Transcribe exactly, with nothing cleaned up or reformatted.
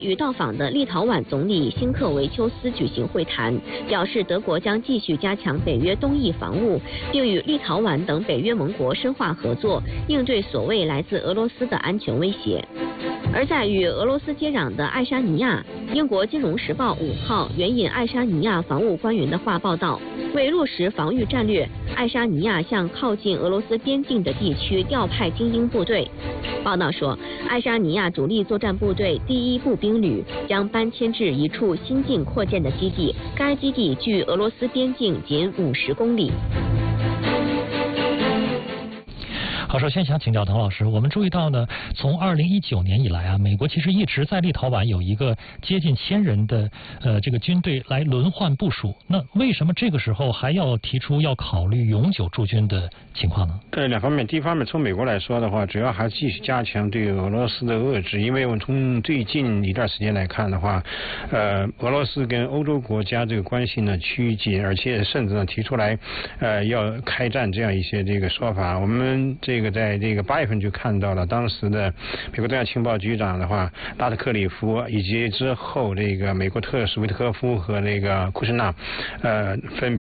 与到访的立陶宛总理辛克维丘斯举行会谈，表示德国将继续加强北约东翼防务，并与立陶宛等北约盟国深化合作，应对所谓来自俄罗斯的安全威胁。而在与俄罗斯接壤的爱沙尼亚，英国《金融时报》五号援引爱沙尼亚防务官员的话报道，为落实防御战略，爱沙尼亚向靠近俄罗斯边境的地区调派精英部队。报道说，爱沙尼亚主力作战部队第一步兵旅将搬迁至一处新近扩建的基地，该基地距俄罗斯边境仅五十公里。 好，首先想请教唐老师，我们注意到呢，从二零一九年以来啊，美国其实一直在立陶宛有一个接近千人的呃这个军队来轮换部署。那为什么这个时候还要提出要考虑永久驻军的情况呢？ 对，两方面，第一方面从美国来说的话，主要还是继续加强对俄罗斯的遏制，因为我们从最近一段时间来看的话，呃，俄罗斯跟欧洲国家这个关系呢趋近，而且甚至呢提出来呃要开战这样一些这个说法。我们这个在这个八月份就看到了当时的美国中央情报局长的话拉特克里夫，以及之后这个美国特使维特科夫和那个库什纳，呃分